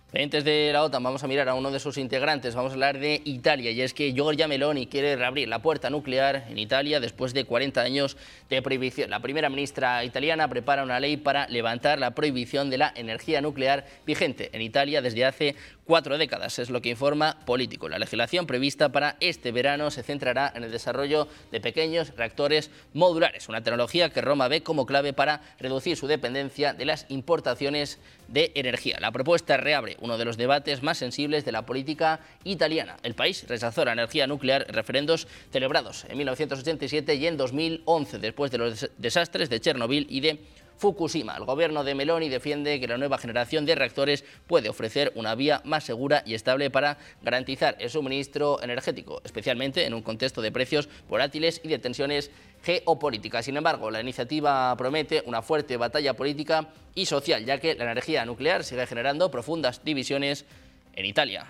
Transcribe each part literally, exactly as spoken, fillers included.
Pendientes de la OTAN, vamos a mirar a uno de sus integrantes, vamos a hablar de Italia, y es que Giorgia Meloni quiere reabrir la puerta nuclear en Italia después de cuarenta años de prohibición. La primera ministra italiana prepara una ley para levantar la prohibición de la energía nuclear vigente en Italia desde hace cuatro décadas, es lo que informa Político. La legislación prevista para este verano se centrará en el desarrollo de pequeños reactores modulares, una tecnología que Roma ve como clave para reducir su dependencia de las importaciones de energía. La propuesta reabre uno de los debates más sensibles de la política italiana. El país rechazó la energía nuclear en referendos celebrados en mil novecientos ochenta y siete y en dos mil once, después de los desastres de Chernobyl y de Fukushima. El gobierno de Meloni defiende que la nueva generación de reactores puede ofrecer una vía más segura y estable para garantizar el suministro energético, especialmente en un contexto de precios volátiles y de tensiones geopolíticas. Sin embargo, la iniciativa promete una fuerte batalla política y social, ya que la energía nuclear sigue generando profundas divisiones en Italia.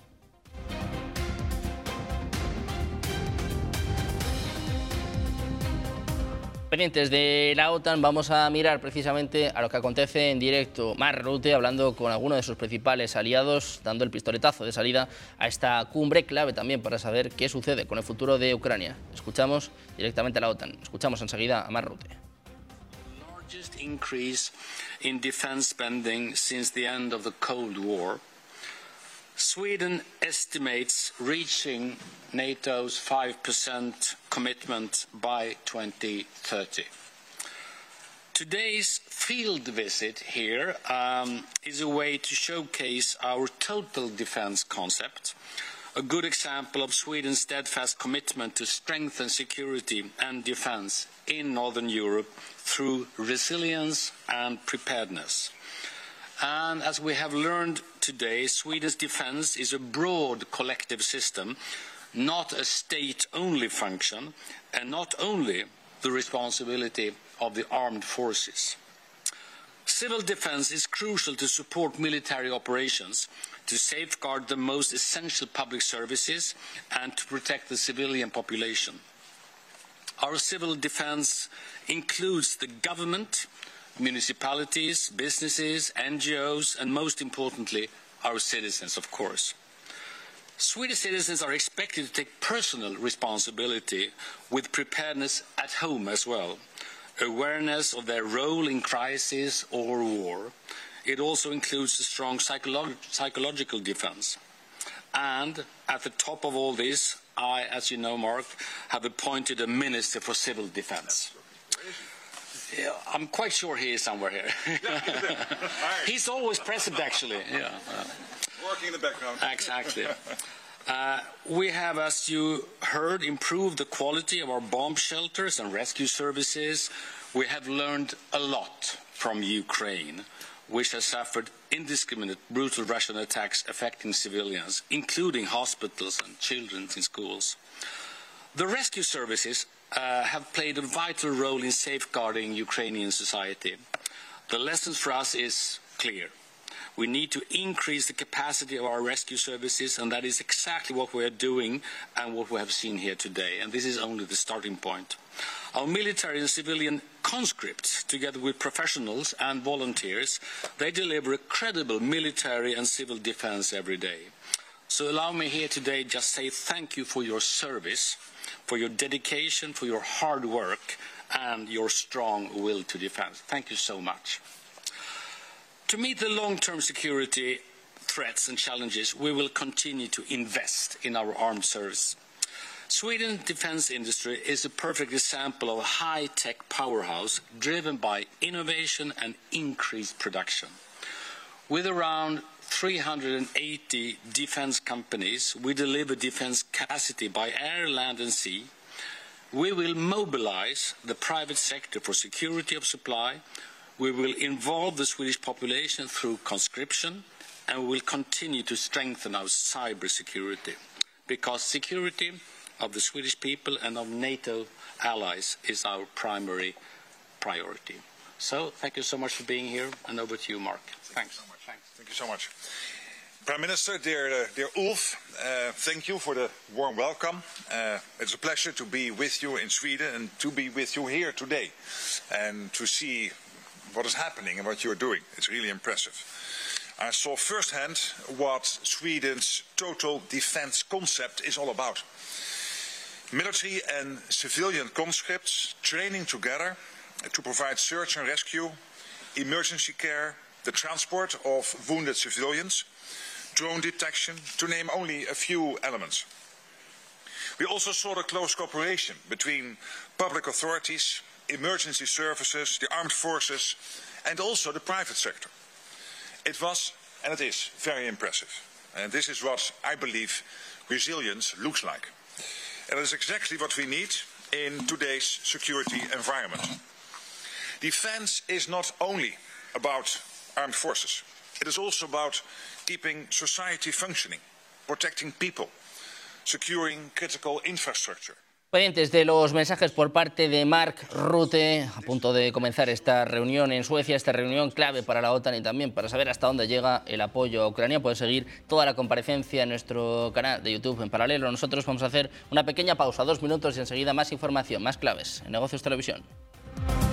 Pendientes de la OTAN, vamos a mirar precisamente a lo que acontece en directo. Mark Rutte hablando con algunos de sus principales aliados, dando el pistoletazo de salida a esta cumbre clave también para saber qué sucede con el futuro de Ucrania. Escuchamos directamente a la OTAN. Escuchamos enseguida a Mark Rutte. The largest increase in defense spending since the end of the Cold War. Sweden estimates reaching NATO's five percent commitment by twenty thirty. Today's field visit here um, is a way to showcase our total defense concept, a good example of Sweden's steadfast commitment to strengthen security and defense in Northern Europe through resilience and preparedness. And as we have learned today, Sweden's defense is a broad collective system, not a state-only function, and not only the responsibility of the armed forces. Civil defense is crucial to support military operations, to safeguard the most essential public services, and to protect the civilian population. Our civil defense includes the government, municipalities, businesses, N G Os, and most importantly, our citizens, of course. Swedish citizens are expected to take personal responsibility with preparedness at home as well, awareness of their role in crisis or war. It also includes a strong psycholo- psychological defense. And at the top of all this, I, as you know, Mark, have appointed a Minister for Civil Defense. Yeah, I'm quite sure he is somewhere here. He's always present, actually. Yeah. Working in the background. Exactly. Uh, we have, as you heard, improved the quality of our bomb shelters and rescue services. We have learned a lot from Ukraine, which has suffered indiscriminate, brutal Russian attacks affecting civilians, including hospitals and children in schools. The rescue services uh, have played a vital role in safeguarding Ukrainian society. The lessons for us is clear. We need to increase the capacity of our rescue services, and that is exactly what we are doing and what we have seen here today. And this is only the starting point. Our military and civilian conscripts, together with professionals and volunteers, they deliver a credible military and civil defense every day. So allow me here today just say thank you for your service, for your dedication, for your hard work, and your strong will to defend. Thank you so much. To meet the long-term security threats and challenges, we will continue to invest in our armed service. Sweden's defense industry is a perfect example of a high-tech powerhouse driven by innovation and increased production. With around three hundred eighty defense companies, we deliver defense capacity by air, land and sea. We will mobilize the private sector for security of supply. We will involve the Swedish population through conscription, and we will continue to strengthen our cyber security, because security of the Swedish people and of NATO allies is our primary priority. So, thank you so much for being here, and over to you, Mark. Thank Thanks. You so much. Thanks. Thank you so much. Prime Minister, dear, uh, dear Ulf, uh, thank you for the warm welcome. Uh, it's a pleasure to be with you in Sweden and to be with you here today and to see what is happening and what you're doing. It's really impressive. I saw firsthand what Sweden's total defense concept is all about. Military and civilian conscripts training together to provide search and rescue, emergency care, the transport of wounded civilians, drone detection, to name only a few elements. We also saw the close cooperation between public authorities, emergency services, the armed forces, and also the private sector. It was, and it is, very impressive. And this is what I believe resilience looks like. And it is exactly what we need in today's security environment. Defense is not only about armed forces. It is also about keeping society functioning, protecting people, securing critical infrastructure. Pendientes de los mensajes por parte de Mark Rutte, a punto de comenzar esta reunión en Suecia, esta reunión clave para la OTAN y también para saber hasta dónde llega el apoyo a Ucrania. Puedes seguir toda la comparecencia en nuestro canal de YouTube en paralelo. Nosotros vamos a hacer una pequeña pausa, dos minutos, y enseguida más información, más claves en Negocios Televisión.